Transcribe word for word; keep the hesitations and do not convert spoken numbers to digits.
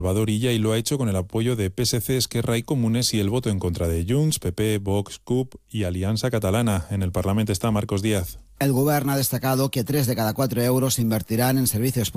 Salvador Illa, y lo ha hecho con el apoyo de P S C, Esquerra y Comunes y el voto en contra de Junts, P P, Vox, C U P y Alianza Catalana. En el Parlamento está Marcos Díaz. El Govern ha destacado que tres de cada cuatro euros se invertirán en servicios públicos